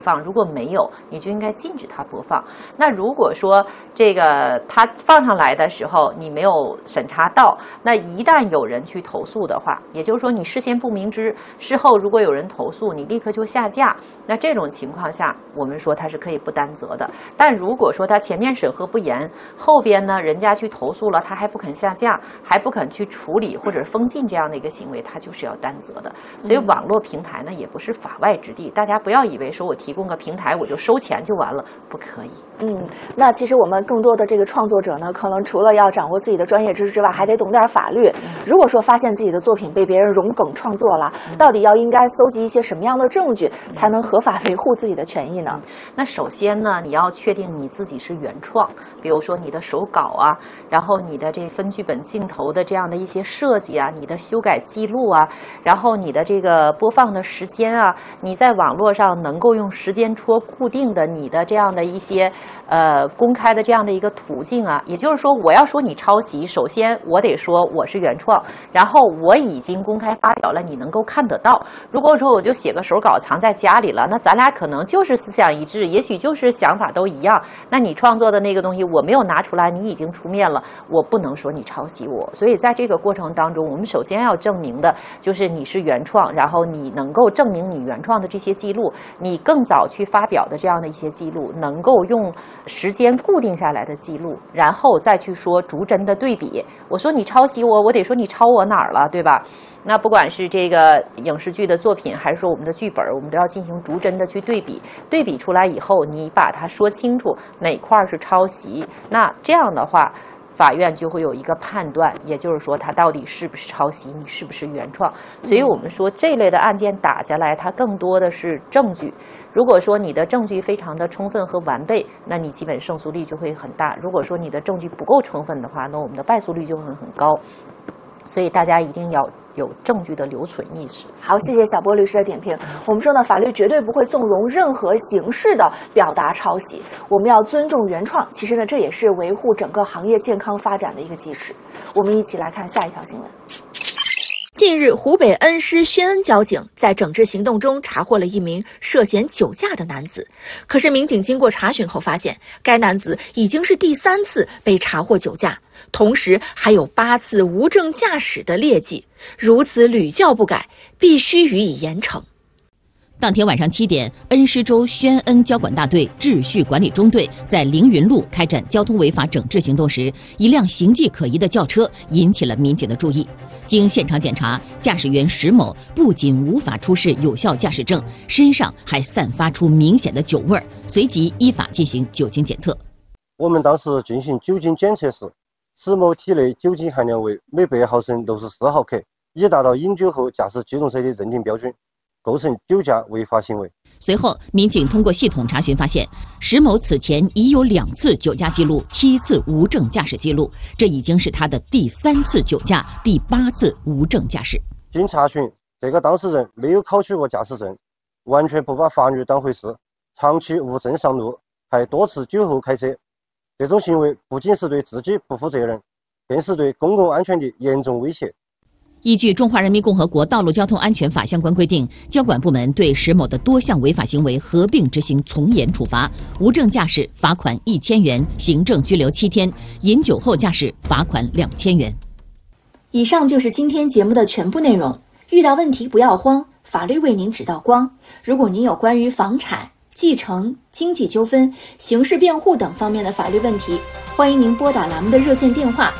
放，如果没有，你就应该禁止它播放。那如果说这个它放上来的时候你没有审查到，那一旦有人去投诉的话，也就是说你事先不明知，事后如果有人投诉，你立刻就下架，那这种情况下，我们说它是可以不担责的。但如果说它前面审核不严，后边呢人家去投诉了，他还不肯下架，还不肯去处理或者封禁这样的一个行为，他就是要担责的。所以网络平台呢也不是法外之地，大家不要以为说我提供个平台我就收钱就完了，不可以。 那其实我们更多的这个创作者呢，可能除了要掌握自己的专业知识之外，还得懂点法律。如果说发现自己的作品被别人融梗创作了，到底要应该搜集一些什么样的证据，才能合法维护自己的权益呢？ 那首先呢，你要确定你自己是原创，比如说你的手稿啊，然后你的这分剧本镜头的这样的一些设计啊，你的修改记录啊，然后你的这个播放的时间啊，你在网络上能够用时间戳固定的你的这样的一些公开的这样的一个途径啊。也就是说，我要说你抄袭，首先我得说我是原创，然后我已经公开发表了，你能够看得到。如果说我就写个手稿藏在家里了，那咱俩可能就是思想一致，也许就是想法都一样，那你创作的那个东西我没有拿出来，你已经出面了，我不能说你抄袭我。所以在这个过程当中，我们首先要证明的就是你是原创，然后你能够证明你原创的这些记录，你更早去发表的这样的一些记录，能够用时间固定下来的记录，然后再去说逐帧的对比。我说你抄袭我，我得说你抄我哪儿了，对吧？那不管是这个影视剧的作品，还是说我们的剧本，我们都要进行逐帧的去对比，对比出来以后，你把它说清楚哪块是抄袭，那这样的话法院就会有一个判断，也就是说它到底是不是抄袭，你是不是原创。所以我们说这类的案件打下来，它更多的是证据。如果说你的证据非常的充分和完备，那你基本胜诉率就会很大。如果说你的证据不够充分的话，那我们的败诉率就会很高。所以大家一定要有证据的留存意识。 好，谢谢小波律师的点评。我们说呢，法律绝对不会纵容任何形式的表达抄袭，我们要尊重原创。其实呢，这也是维护整个行业健康发展的一个基石。我们一起来看下一条新闻。近日，湖北恩施宣恩交警在整治行动中查获了一名涉嫌酒驾的男子。可是民警经过查询后发现，该男子已经是第3次被查获酒驾，同时还有8次无证驾驶的劣迹。如此屡教不改，必须予以严惩。 当天晚上7点，恩施州宣恩交管大队秩序管理中队在凌云路开展交通违法整治行动时，一辆形迹可疑的轿车引起了民警的注意。经现场检查，驾驶员石某不仅无法出示有效驾驶证，身上还散发出明显的酒味儿，随即依法进行酒精检测。 我们当时进行酒精检测时，石某体内酒精含量为每100毫升64毫克，已达到饮酒后驾驶机动车的认定标准，构成酒驾违法行为。 随后，民警通过系统查询发现，石某此前已有2次酒驾记录，7次无证驾驶记录，这已经是他的第3次酒驾，第8次无证驾驶。 经查询，这个当事人没有考取过驾驶证，完全不把法律当回事，长期无证上路，还多次酒后开车。这种行为不仅是对自己不负责任，更是对公共安全的严重威胁。 依据《中华人民共和国道路交通安全法》相关规定，交管部门对石某的多项违法行为合并执行从严处罚：无证驾驶罚款1000元，行政拘留7天；饮酒后驾驶罚款2000元。 以上就是今天节目的全部内容。遇到问题不要慌，法律为您指道光。如果您有关于房产、继承、经济纠纷、刑事辩护等方面的法律问题，欢迎您拨打栏目的热线电话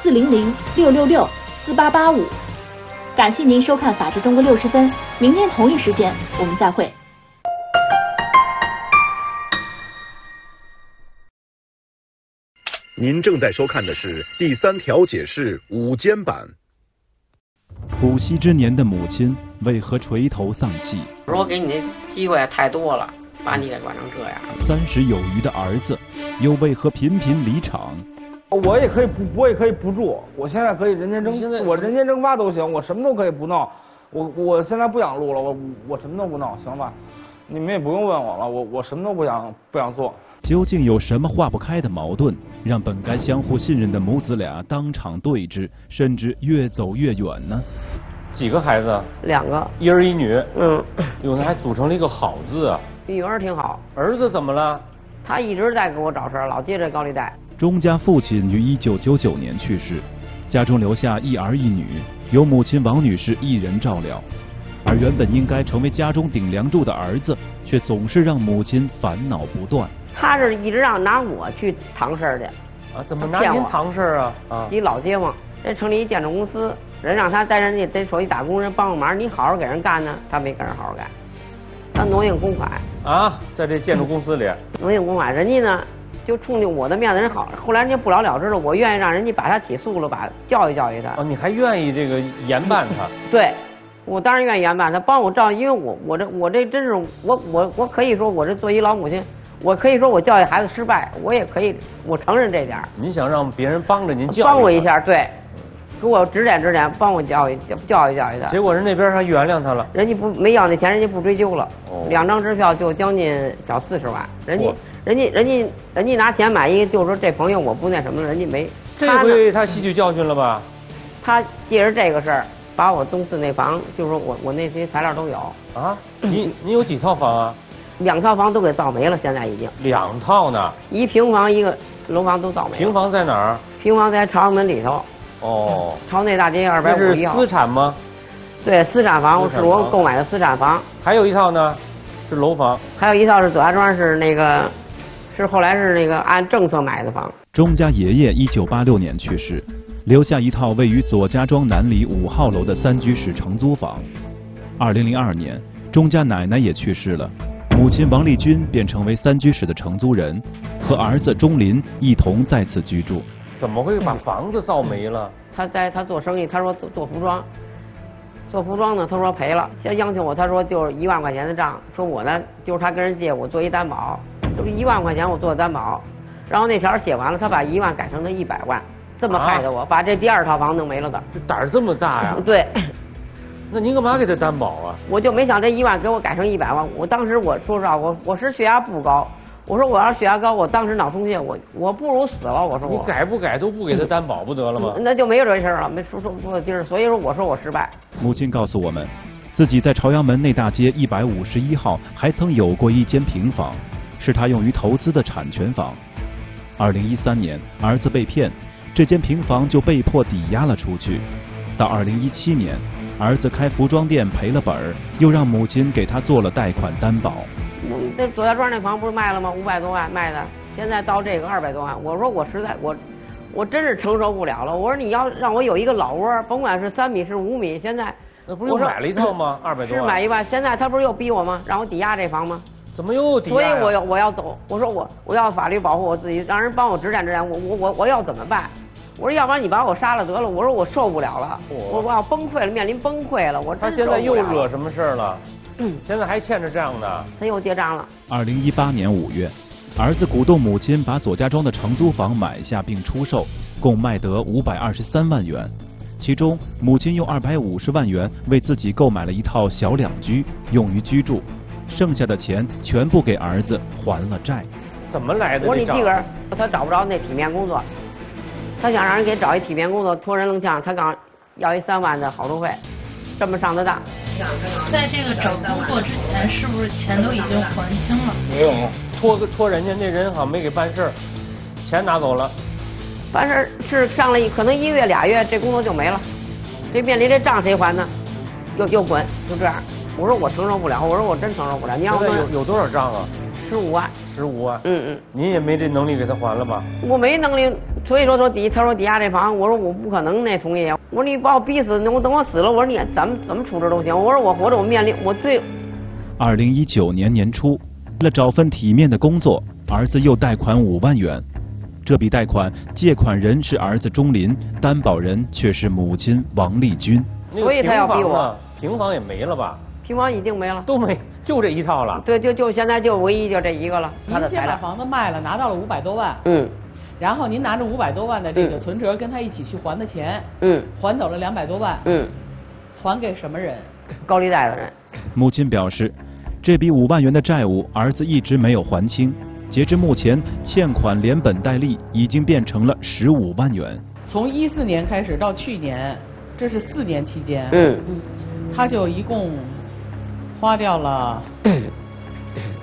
400-666-4885。感谢您收看《法治中国60分》，明天同一时间我们再会。 您正在收看的是第3条解释午间版。 古稀之年的母亲为何垂头丧气？ 我给你的机会太多了，把你给管成这样。 30有余的儿子，又为何频频离场？ 我也可以不住，我现在可以人间蒸发都行，我什么都可以不闹。我现在不想录了，我什么都不闹，行吧？你们也不用问我了，我什么都不想做。 究竟有什么化不开的矛盾，让本该相互信任的母子俩当场对峙，甚至越走越远呢？ 几个孩子？2个，1儿1女。哟，那还组成了一个好字啊！ 女儿挺好。 儿子怎么了？ 他一直在给我找事儿，老借这高利贷。 钟家父亲于1999年去世，家中留下一儿一女，由母亲王女士一人照料。而原本应该成为家中顶梁柱的儿子，却总是让母亲烦恼不断。 他是一直让拿我去趟事儿去。 啊，怎么拿您趟事儿啊？啊， 一老街坊，人成立一建筑公司，人让他在人家得手里打工，人帮个忙，你好好给人干呢，他没跟人好好干。他挪用公款啊，在这建筑公司里挪用公款，人家呢就冲着我的面子人好，后来人家不了了之了，我愿意让人家把他起诉了，把教育教育他。 哦，你还愿意这个严办他？ 对，我当然愿意严办他，帮我照，因为我这真是我可以说我这做一老母亲，我可以说我教育孩子失败，我也可以我承认这点。 您想让别人帮着您教育？ 帮我一下，对。给我指点指点，帮我教育他。 结果人那边还原谅他了， 人家没要那钱，人家不追究了。哦，2张支票就将近小40万，人家拿钱买一个，就说这朋友我不那什么了，人家没。 这回他吸取教训了吧？ 他借着这个事儿，把我东四那房，就说我那些材料都有。 啊，你有几套房啊 ？2套房都给造没了，现在已经。 2套呢 ？1平房1个楼房都造没了。 平房在哪儿？ 平房在朝阳门里头。 哦， 朝内大街251号。 这是私产吗？ 对，私产房是我购买的私产房。 还有一套呢，是楼房。 还有一套是左家庄，是那个，是后来是那个按政策买的房。 钟家爷爷1986年去世，留下一套位于左家庄南里5号楼的3居室承租房。2002年，钟家奶奶也去世了，母亲王丽君便成为3居室的承租人，和儿子钟林一同在此居住。 怎么会把房子造没了？ 他做生意，他说做服装，做服装呢，他说赔了，先央求我，他说就是1万块钱的账，说我呢就是他跟人借我做一担保，就是1万块钱我做的担保，然后那条写完了，他把1万改成了100万，这么害得我，把这第2套房弄没了的。 这胆儿这么大呀？ 对。 那您干嘛给他担保啊？ 我就没想这1万给我改成100万，我当时我说实话，我是血压不高。我说我要是血压高，我当时脑充血，我不如死了。我说你改不改都不给他担保不得了吗？ 那就没有这事儿了，没说今儿，所以说我说我失败。 母亲告诉我们，自己在朝阳门内大街151号还曾有过一间平房，是他用于投资的产权房。2013年，儿子被骗，这间平房就被迫抵押了出去。到2017年，儿子开服装店赔了本儿，又让母亲给他做了贷款担保。 那左家庄那房不是卖了吗？500多万卖的，现在到这个200多万。我说我实在我真是承受不了了。我说你要让我有一个老窝，甭管是3米是5米，现在那不是又买了一套吗？200多万是买1万，现在他不是又逼我吗？让我抵押这房吗？ 怎么又抵押？ 所以我要走。我说我要法律保护我自己，让人帮我指点指点。我要怎么办？我说要不然你把我杀了得了。我说我受不了了，我要崩溃了，面临崩溃了。我他现在又惹什么事儿了？现在还欠着账呢。 他又结账了。 2018年5月，儿子鼓动母亲把左家庄的承租房买下并出售，共卖得523万元。其中，母亲用250万元为自己购买了一套小2居，用于居住，剩下的钱全部给儿子还了债。 怎么来的？ 我说你自个儿，他找不着那体面工作，他想让人给找一体面工作，托人愣呛，他刚要一3万的好处费，这么上的当。 在这个找工作之前，是不是钱都已经还清了？ 没有，托人家那人好像没给办事儿，钱拿走了。 办事是上了可能1月2月，这工作就没了。这面临这账谁还呢？又滚，就这样。我说我承受不了，我说我真承受不了。你让我有多少账啊 ？15万。 15万。 嗯。 您也没这能力给他还了吧？ 我没能力，所以说他说抵押这房，我说我不可能那同意。我说你把我逼死，等我死了，我说你怎么处置都行。我说我活着我面临我最。 2019年年初，为了找份体面的工作，儿子又贷款5万元。这笔贷款借款人是儿子钟林，担保人却是母亲王丽君。 所以他要逼我。 平房也没了吧？ 平房已经没了， 都没，就这一套了。 对，就现在就唯一就这一个了。 您先把房子卖了，拿到了500多万。 嗯。 然后您拿着500多万的这个存折跟他一起去还的钱。 嗯。 还走了200多万。 嗯。 还给什么人？ 高利贷的人。 母亲表示，这笔5万元的债务，儿子一直没有还清。截至目前，欠款连本带利已经变成了15万元。 从14年开始到去年，这是4年期间，他就一共花掉了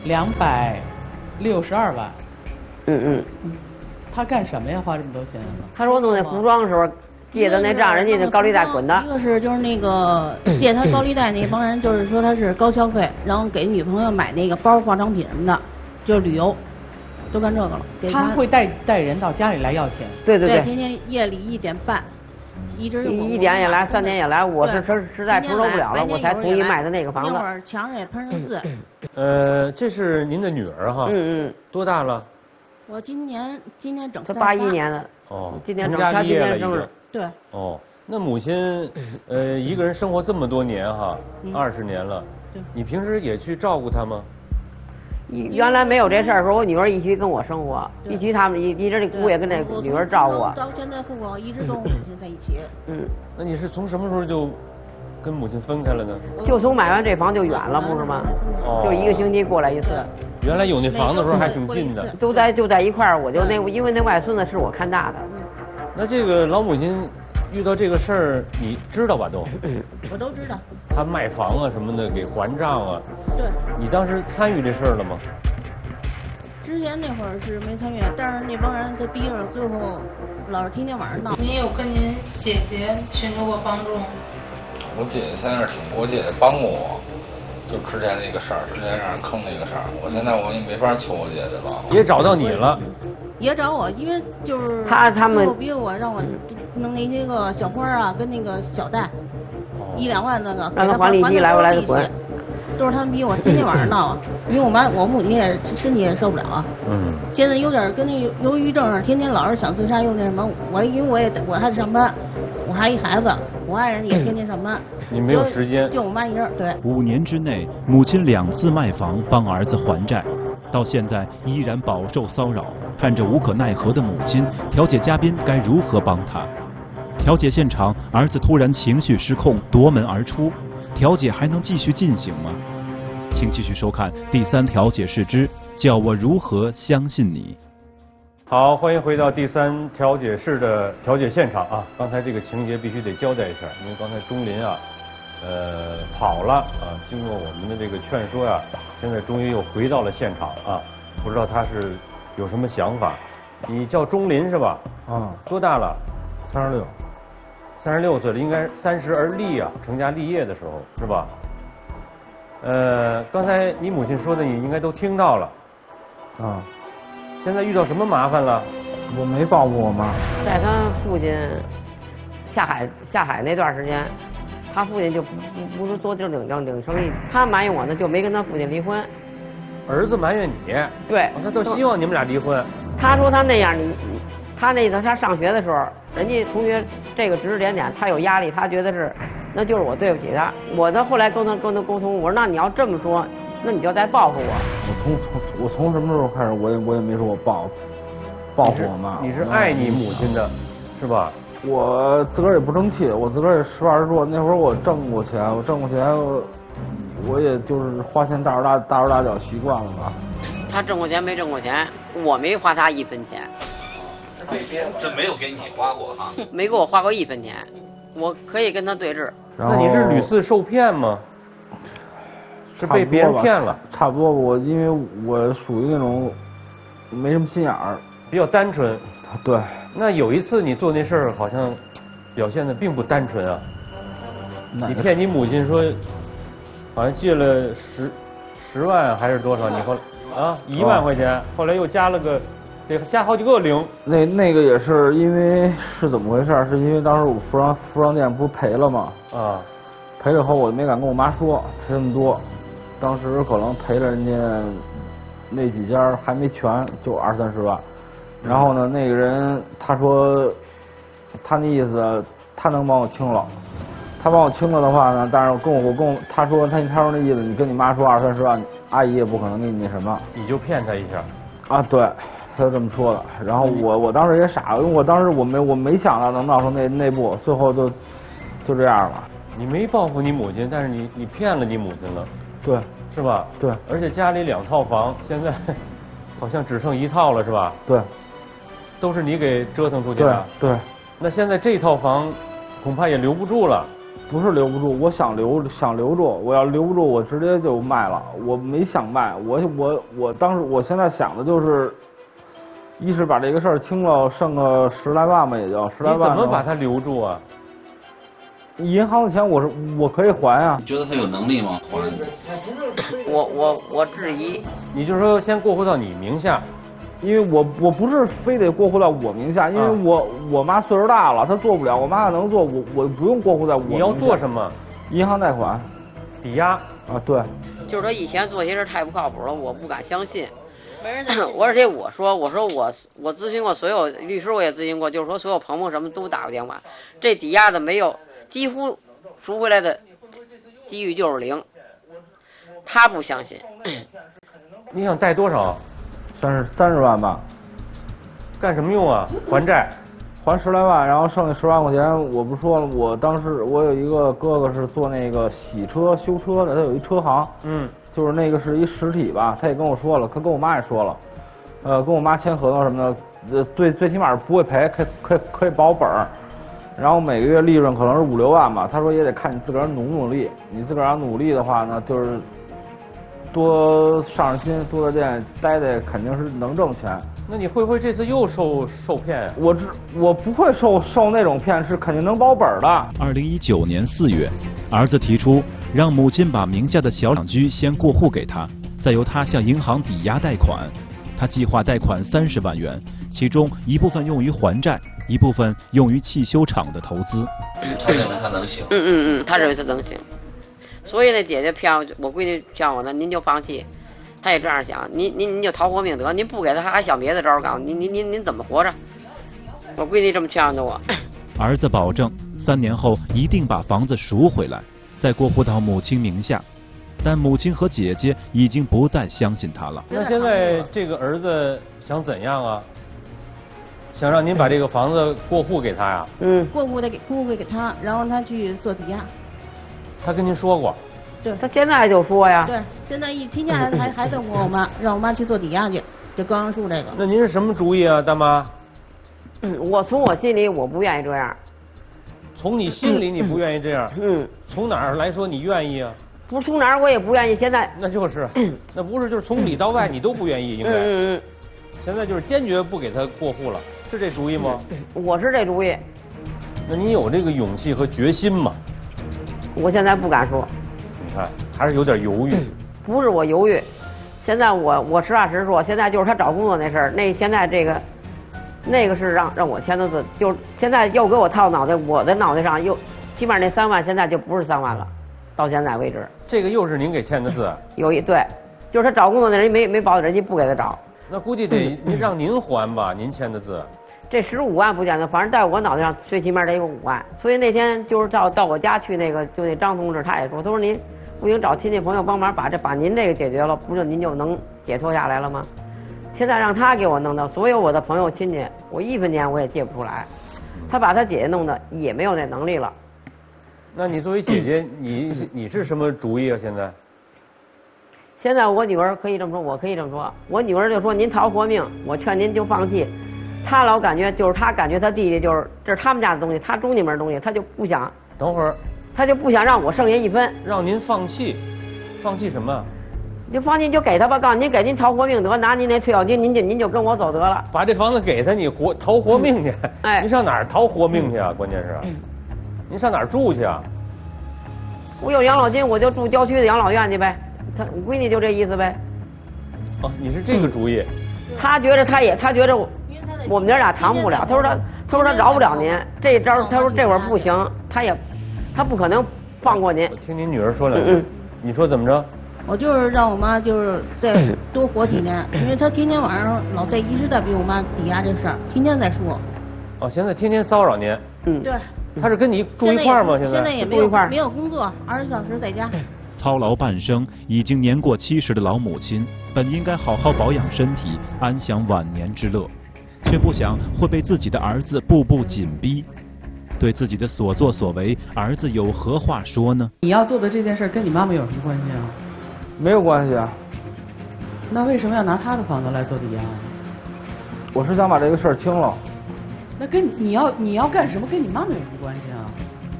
262万。他干什么呀？花这么多钱？ 他说弄那服装的时候借的那账，人家是高利贷滚的。 一个是就是那个借他高利贷那帮人，就是说他是高消费，然后给女朋友买那个包、化妆品什么的，就是旅游，都干这个了。 他会带人到家里来要钱。 对， 天天夜里1点半。一点也来，3点也来，我是实在承受不了了，我才同意卖的那个房子。 那会儿墙上也喷上字。 这是您的女儿哈？多大了？ 我今年整他81年的。 哦， 今年整， 他今年生日。 对。 哦，那母亲，一个人生活这么多年哈，20年了，你平时也去照顾她吗？ 原来没有这事儿的时候，我女儿一直跟我生活，一直他们一直这姑爷跟这女儿照顾我。 到现在父母一直跟我母亲在一起。 那你是从什么时候就跟母亲分开了呢？ 就从买完这房就远了，不是吗？就1个星期过来一次。 原来有那房子的时候还挺近的。 就在一块儿，我就因为那外孙子是我看大的。 那这个老母亲遇到这个事儿，你知道吧？ 我都知道。 他卖房啊什么的，给还账啊。 对。 你当时参与这事儿了吗？ 之前那会儿是没参与，但是那帮人他逼着，最后老是天天晚上闹。 您有跟您姐姐寻求过帮助吗？ 我姐姐现在是我姐姐帮过我，就之前那个事儿，之前让人坑那个事儿，我现在我也没法求我姐姐了。 也找到你了。 也找我，因为就是他们逼我让我弄那些个小花啊，跟那个小贷，1、2万那个， 让他还利息，来回来的滚， 都是他们逼我，天天晚上闹啊。因为我母亲也身体也受不了啊。现在有点跟那忧郁症似的，天天老是想自杀又那什么。因为我还得上班，我还一孩子，我爱人也天天上班。 你没有时间。 就我妈一人。对。 5年之内，母亲2次卖房帮儿子还债，到现在依然饱受骚扰。看着无可奈何的母亲，调解嘉宾该如何帮她？调解现场，儿子突然情绪失控，夺门而出，调解还能继续进行吗？请继续收看第3调解室之叫我如何相信你。 好，欢迎回到第3调解室的调解现场啊！刚才这个情节必须得交代一下，因为刚才钟林啊，跑了啊，经过我们的这个劝说呀，现在终于又回到了现场啊，不知道他是有什么想法？你叫钟林是吧？多大了？36岁了，应该30而立啊，成家立业的时候是吧？刚才你母亲说的，你应该都听到了。现在遇到什么麻烦了？ 我没报复我妈。 在他父亲下海那段时间，他父亲就不是做正经生意，他埋怨我呢，就没跟他父亲离婚。 儿子埋怨你？ 对， 他都希望你们俩离婚。 他说他那样，他上学的时候，人家同学这个指指点点，他有压力，他觉得那就是我对不起他。我呢后来跟他沟通，我说那你要这么说，那你就再报复我。 我从什么时候开始，我也没说我报复我妈。 你是爱你母亲的，是吧？ 我自个儿也不争气，我自个儿也实话实说。那会儿我挣过钱，我也就是花钱大手大脚习惯了吧。 他挣过钱没挣过钱，我没花他1分钱。 这没有给你花过哈？ 没给我花过1分钱，我可以跟他对峙。 那你是屡次受骗吗？是被别人骗了？ 差不多，因为我属于那种没什么心眼儿， 比较单纯。 对。 那有一次你做那事儿，好像表现的并不单纯啊。你骗你母亲说，好像借了10万还是多少？你后1万块钱，后来又加了个，加好几个0。 那个也是因为是怎么回事？是因为当时我服装店不是赔了吗？赔了后我没敢跟我妈说赔那么多，当时可能赔了人家那几家还没全，就20-30万。然后呢，那个人他说，他那意思他能帮我清了。他帮我清了的话呢，但是他说那意思，你跟你妈说20-30万，阿姨也不可能给你那什么。 你就骗他一下。 对，他就这么说的。然后我当时也傻，因为我当时我没想到能闹成那步，最后就这样了。 你没报复你母亲，但是你骗了你母亲了。 对， 是吧？ 对， 而且家里2套房，现在好像只剩1套了，是吧？ 对， 都是你给折腾出去的。 对。 那现在这套房恐怕也留不住了。 不是留不住，我想留住，我要留不住，我直接就卖了。我没想卖，我当时我现在想的就是，一是把这个事儿清了，剩个10来万吧，也就10来万。 你怎么把它留住啊？ 银行的钱我可以还啊。 你觉得他有能力吗？还？ 我质疑。 你就是说先过户到你名下。 因为我不是非得过户到我名下，因为我妈岁数大了，她做不了，我妈要能做，我不用过户在我名下。 你要做什么？ 银行贷款， 抵押啊，对。 就是说以前做些事太不靠谱了，我不敢相信。而且我说我咨询过所有律师，我也咨询过，就是说所有朋友什么都打过电话，这抵押的没有，几乎赎回来的几率就是0。他不相信。 你想贷多少 ？30万吧。 干什么用啊？还债， 还10来万，然后剩下10万块钱，我不说了。我当时我有一个哥哥是做那个洗车修车的，他有一车行，就是那个是一实体吧，他也跟我说了，他跟我妈也说了，跟我妈签合同什么的，最起码是不会赔，可以保本儿。然后每个月利润可能是5、6万吧。他说也得看你自个儿努不努力，你自个儿要努力的话呢，就是多上心，多在店待待，肯定是能挣钱。 那你会不会这次又受骗呀？ 我不会受那种骗，是肯定能保本的。 2019年4月，儿子提出让母亲把名下的小两居先过户给他，再由他向银行抵押贷款。他计划贷款30万元，其中一部分用于还债，一部分用于汽修厂的投资。 他认为他能行。 他认为他能行。所以那姐姐骗我闺女骗我呢，您就放弃。他也这样想，您就逃活命得，您不给他还想别的招儿干，您怎么活着？我闺女这么劝的我。 儿子保证3年后一定把房子赎回来，再过户到母亲名下。但母亲和姐姐已经不再相信他了。 那现在这个儿子想怎样啊？想让您把这个房子过户给他呀？ 过户给他，然后他去做抵押。 他跟您说过？ 对， 他现在就说呀。 对，现在一听见还在问我妈，让我妈去做抵押去，就刚刚说这个。 那您是什么主意啊，大妈？ 我从我心里我不愿意这样。 从你心里你不愿意这样？从哪儿来说你愿意啊？ 不是从哪儿我也不愿意，现在。 那就是，那不是就是从里到外你都不愿意，应该。现在就是坚决不给他过户了，是这主意吗？ 我是这主意。 那你有这个勇气和决心吗？ 我现在不敢说。 你看，还是有点犹豫。 不是我犹豫，现在我实话实说，现在就是他找工作那事儿，现在那个是让我签的字，就是现在又给我套脑袋，我的脑袋上又起码那3万现在就不是3万了，到现在为止。 这个又是您给签的字？ 对，就是他找工作那人没保人家不给他找。 那估计得让您还吧，您签的字。 这15万不见得，反正在我脑袋上最起码得有5万。所以那天就是到我家去就那张同志他也说，他说您不行找亲戚朋友帮忙把您这个解决了，不就您就能解脱下来了吗？现在让他给我弄的，所有我的朋友亲戚，我1分钱我也借不出来。他把他姐姐弄的也没有那能力了。 那你作为姐姐，你是什么主意啊？现在我女儿可以这么说，我可以这么说。我女儿就说您逃活命，我劝您就放弃。他老感觉就是他感觉他弟弟就是这是他们家的东西，他中间门的东西，他就不想。 等会儿， 他就不想让我剩下1分。 让您放弃，放弃什么？ 你就放弃就给他吧，告诉您给您逃活命得，拿您那退休金，您就跟我走得了。 把这房子给他，你逃活命去。您上哪儿逃活命去啊？关键是，您上哪儿住去啊？ 我有养老金，我就住郊区的养老院去呗。我闺女就这意思呗。 哦，你是这个主意。 他觉得我们俩谈不了。他说他饶不了您这一招，他说这会儿不行，他不可能放过您。 我听您女儿说2句，你说怎么着？ 我就是让我妈就是再多活几年，因为她天天晚上老在一直在逼我妈抵押这事儿，天天在说。 哦，现在天天骚扰您。 对。 他是跟你住一块儿吗？ 现在也没有工作，20小时在家。 操劳半生，已经年过70的老母亲，本应该好好保养身体，安享晚年之乐，却不想会被自己的儿子步步紧逼。对自己的所作所为，儿子有何话说呢？ 你要做的这件事跟你妈妈有什么关系啊？ 没有关系啊。 那为什么要拿他的房子来做抵押？ 我是想把这个事儿清了。 那跟你要干什么，跟你妈妈有什么关系啊？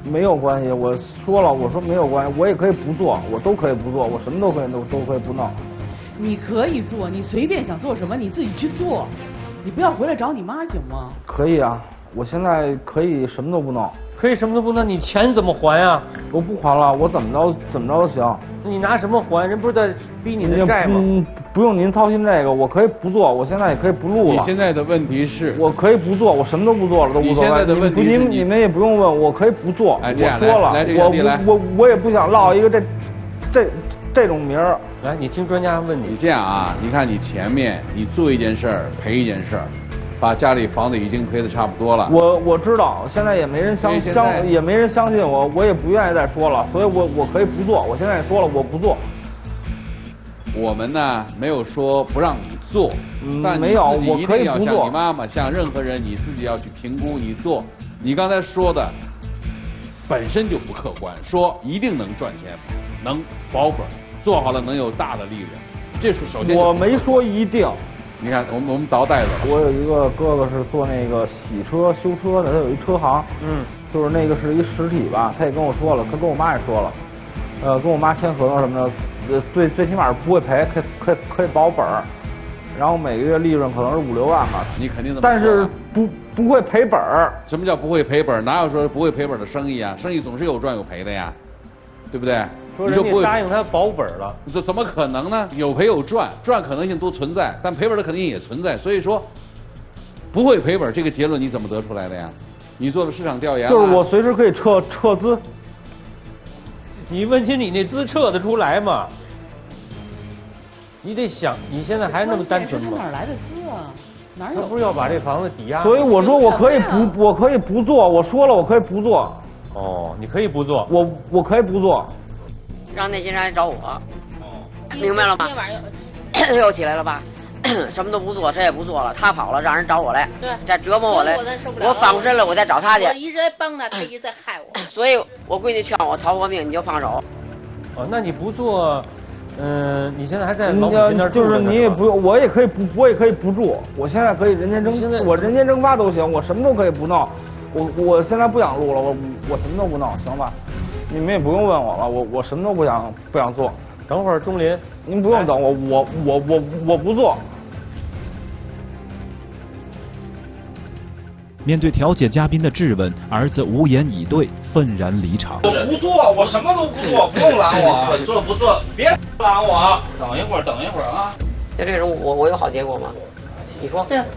没有关系，我说了，我说没有关系，我也可以不做，我都可以不做，我什么都可以不弄。 你可以做，你随便想做什么你自己去做，你不要回来找你妈行吗？ 可以啊，我现在可以什么都不弄。 可以什么都不弄，你钱怎么还啊？ 我不还了，我怎么着都行。 你拿什么还？人不是在逼你的债吗？ 不用您操心这个，我可以不做，我现在也可以不录了。 你现在的问题是， 我可以不做，我什么都不做了，都无所谓。 你现在的问题是你们也不用问，我可以不做。 哎，这样我说了，我也不想落一个这种名儿。 来，你听专家问你这样啊，你看你前面你做一件事儿赔一件事儿。把家里房子已经赔得差不多了。 我知道，现在也没人也没人相信我，我也不愿意再说了，所以我可以不做。我现在也说了，我不做。 我们呢没有说不让你做，但没有，我可以不做。 一定要像你妈妈，像任何人，你自己要去评估你做。你刚才说的本身就不客观，说一定能赚钱，能保本，做好了能有大的利润，这是首先。 我没说一定。 你看，我们倒带子了。 我有一个哥哥是做那个洗车修车的，他有一车行，就是那个是一实体吧，他也跟我说了，他跟我妈也说了，跟我妈签合同什么的，最起码是不会赔，可以保本儿，然后每个月利润可能是5-6万吧。 你肯定这么说。 但是不会赔本儿。 什么叫不会赔本儿？哪有说不会赔本的生意啊？生意总是有赚有赔的呀，对不对？ 你说不答应他保本了， 怎么可能呢？有赔有赚，赚可能性都存在，但赔本的可能性也存在。所以说，不会赔本这个结论你怎么得出来的呀？你做的市场调研， 就是我随时可以撤资。 你问题你那资撤得出来吗？你得想，你现在还那么单纯吗？ 哪来的资啊？哪有？ 他不是要把这房子抵押？ 所以我说我可以不做。我说了，我可以不做。 哦，你可以不做。 我可以不做。 让那些人来找我，明白了吗？又起来了吧？什么都不做，谁也不做了，他跑了，让人找我来， 对， 再折磨我来，我反过身了，我再找他去。 我一直在帮他，他一直在害我。 所以我闺女劝我逃过命，你就放手。 哦，那你不做，你现在还在老母亲那儿住就是你也不用，我也可以不住，我现在可以人间蒸发都行，我什么都可以不弄。我现在不想录了，我什么都不弄，行吧？你们也不用问我了，我什么都不想做。 等会儿钟林， 您不用等我不做。 面对调解嘉宾的质问，儿子无言以对，愤然离场。 我不做，我什么都不做，不用拦我。做不做，别拦我。等一会儿啊。 就这种我有好结果吗？你说。 对。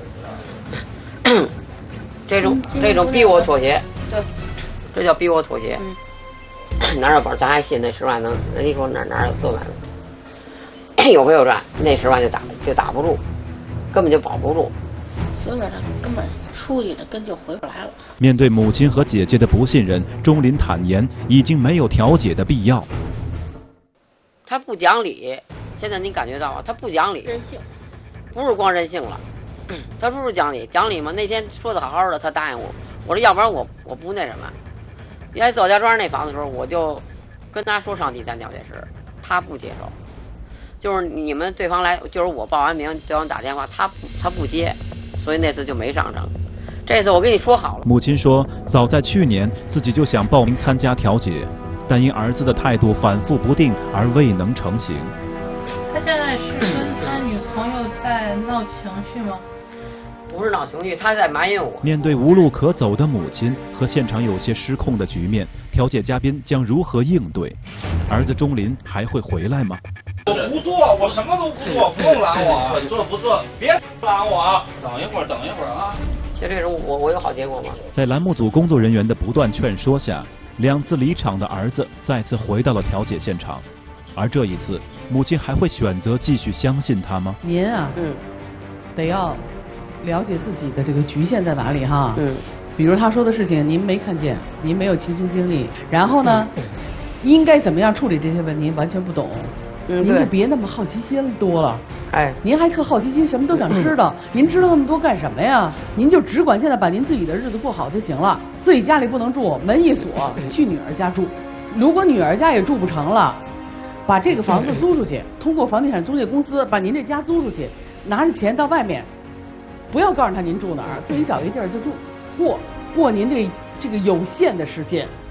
这种逼我妥协。 对。 这叫逼我妥协。哪有本咱还信那10万能？人家说哪有做买卖，有没有赚？那10万就打不住，根本就保不住。 所以说根本出去的根就回不来了。 面对母亲和姐姐的不信任，钟林坦言已经没有调解的必要。 他不讲理，现在你感觉到啊，他不讲理， 任性， 不是光任性了，他不是讲理，讲理吗？那天说的好好的，他答应我，我说要不然我不那什么。原来左家庄那房子的时候，我就跟他说上第3调解室，他不接受，就是你们对方来，就是我报完名，对方打电话，他不接，所以那次就没上成。这次我跟你说好了。 母亲说，早在去年自己就想报名参加调解，但因儿子的态度反复不定而未能成行。 他现在是跟他女朋友在闹情绪吗？ 不是闹情绪，他在埋怨我。 面对无路可走的母亲和现场有些失控的局面，调解嘉宾将如何应对？儿子钟林还会回来吗？ 我不做，我什么都不做，不用拦我。做不做，别拦我。等一会儿啊。 就这种我有好结果吗？ 在栏目组工作人员的不断劝说下，2次离场的儿子再次回到了调解现场，而这一次，母亲还会选择继续相信他吗？ 您啊，得要了解自己的这个局限在哪里哈。比如他说的事情您没看见，您没有亲身经历，然后呢，应该怎么样处理这些问题您完全不懂。您就别那么好奇心多了，您还特好奇心，什么都想知道。您知道那么多干什么呀？您就只管现在把您自己的日子过好就行了。自己家里不能住，门一锁，去女儿家住。如果女儿家也住不成了，把这个房子租出去，通过房地产中介公司把您这家租出去，拿着钱到外面，不要告诉他您住哪儿，自己找一地儿就住，过您这个有限的时间。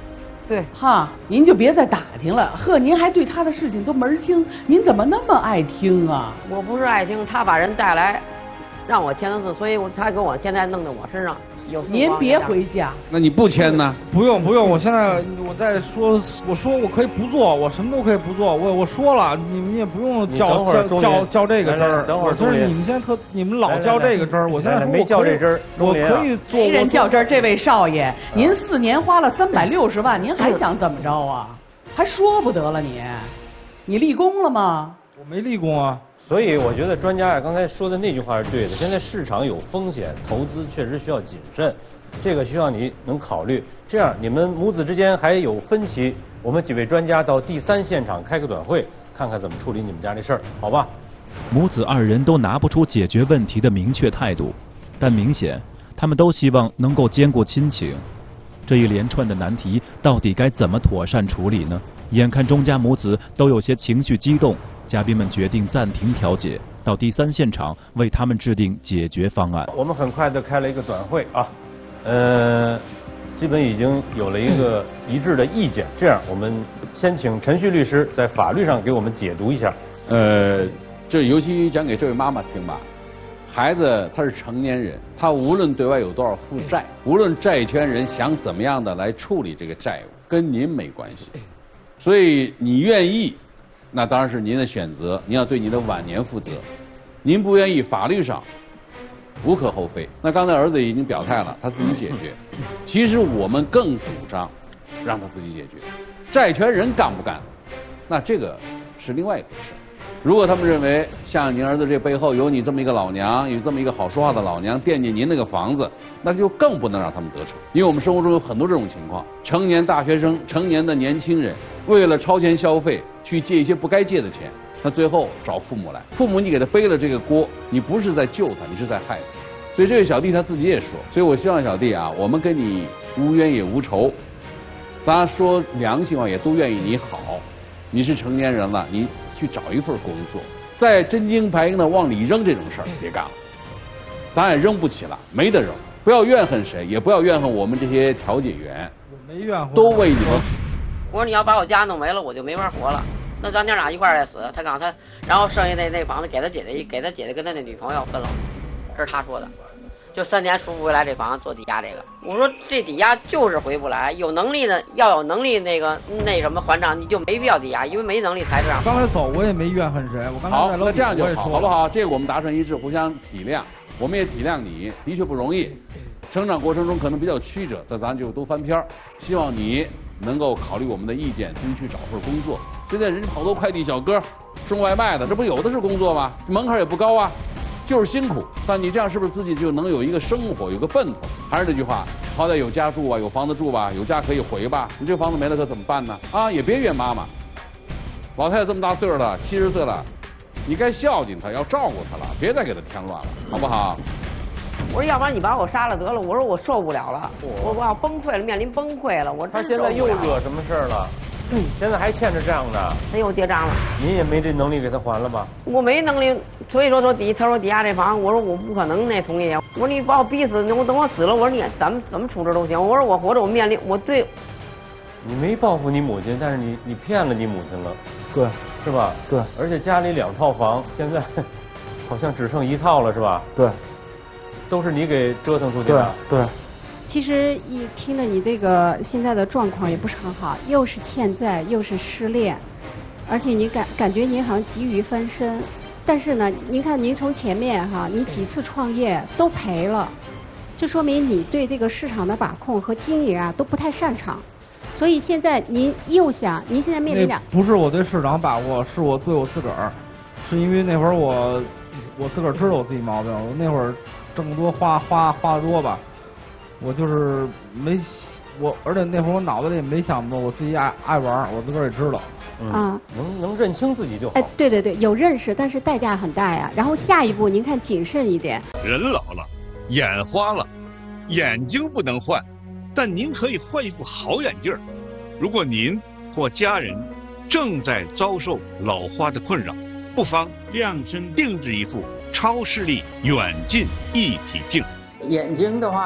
对， 哈，您就别再打听了。呵，您还对他的事情都门儿清，您怎么那么爱听啊？ 我不是爱听，他把人带来，让我签的字，所以他给我现在弄到我身上。 您别回家。 那你不签呢？ 不用，我现在我在说，我说我可以不做，我什么都可以不做。我说了，你们也不用较这个真儿。 等会儿， 就是你们现在你们老较这个真儿，我现在没较这真儿， 我可以做。 没人较真儿，这位少爷，您4年花了360万，您还想怎么着啊？还说不得了你立功了吗？ 我没立功啊。 所以我觉得专家刚才说的那句话是对的。现在市场有风险，投资确实需要谨慎，这个需要你能考虑。这样你们母子之间还有分歧，我们几位专家到第3现场开个短会，看看怎么处理你们家这事儿，好吧？ 母子2人都拿不出解决问题的明确态度，但明显他们都希望能够兼顾亲情。这一连串的难题到底该怎么妥善处理呢？眼看钟家母子都有些情绪激动，嘉宾们决定暂停调解，到第3现场为他们制定解决方案。 我们很快的开了一个短会啊，基本已经有了一个一致的意见。这样，我们先请陈旭律师在法律上给我们解读一下。 这尤其讲给这位妈妈听吧。孩子他是成年人，他无论对外有多少负债，无论债权人想怎么样的来处理这个债务，跟您没关系。所以你愿意，那当然是您的选择，您要对你的晚年负责。您不愿意，法律上无可厚非。那刚才儿子已经表态了，他自己解决。其实我们更主张让他自己解决。债权人干不干，那这个是另外一回事。如果他们认为像您儿子这背后有你这么一个老娘，有这么一个好说话的老娘惦记您那个房子，那就更不能让他们得逞。因为我们生活中有很多这种情况，成年大学生、成年的年轻人为了超前消费去借一些不该借的钱，那最后找父母来，父母你给他背了这个锅，你不是在救他，你是在害他。所以这位小弟他自己也说，所以我希望小弟啊，我们跟你无冤也无仇，咱说良心话也都愿意你好。你是成年人了，你去找一份工作，再真金白银的往里扔这种事儿别干了，咱也扔不起了，没得扔。不要怨恨谁，也不要怨恨我们这些调解员， 我没怨恨， 都为你们。 我说你要把我家弄没了，我就没法活了。那咱娘俩一块儿来死，他告他，然后剩下那房子给他姐姐跟他那女朋友分了，这是他说的。就3年赎不回来这房子做抵押这个，我说这抵押就是回不来，有能力的要有能力那什么还账，你就没必要抵押，因为没能力才这样。 刚才走我也没怨恨谁，我刚才好，那这样就好，好不好？这个我们达成一致，互相体谅，我们也体谅你，的确不容易，成长过程中可能比较曲折，这咱就都翻篇。希望你能够考虑我们的意见，自己去找份工作。现在人好多快递小哥送外卖的，这不有的是工作吗？门槛也不高啊。就是辛苦，但你这样是不是自己就能有一个生活，有个奔头？还是这句话，好歹有家住啊，有房子住吧，有家可以回吧。你这房子没了可怎么办呢？啊，也别怨妈妈。老太太这么大岁数了，70岁了，你该孝敬她，要照顾她了，别再给她添乱了，好不好？ 我说要不然你把我杀了得了。我说我受不了了，我要崩溃了，面临崩溃了。 他现在又惹什么事儿了？现在还欠着账呢。 他又结账了。 您也没这能力给他还了吧？ 我没能力，所以说他说抵押这房，我说我不可能那同意。我说你把我逼死，我等我死了，我说你咱们怎么处置都行。我说我活着我面临我对。 你没报复你母亲，但是你骗了你母亲了。 对， 是吧？ 对。 而且家里2套房，现在好像只剩1套了，是吧？ 对。 都是你给折腾出去的。 对。 其实一听着你这个现在的状况也不是很好，又是欠债，又是失恋，而且你感觉您好像急于翻身，但是呢，您看您从前面你几次创业都赔了，这说明你对这个市场的把控和经营都不太擅长，所以现在您又想，您现在面临不是我对市场把握，是我对我自个儿，是因为那会儿我自个儿知道我自己毛病，我那会儿挣多花得多吧。我就是而且那会儿我脑子里也没想过我自己爱玩，我自个儿也知道。 能认清自己就好。 哎，对，有认识，但是代价很大呀。然后下一步您看谨慎一点。 人老了，眼花了，眼睛不能换，但您可以换一副好眼镜儿。如果您或家人正在遭受老花的困扰，不妨量身定制一副超视力远近一体镜。 眼睛的话，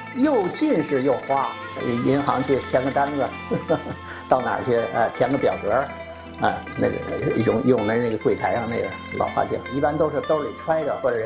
又近视又花。银行去填个单子，到哪儿去填个表格，那个用的那个柜台上那个老花镜，一般都是兜里揣着，或者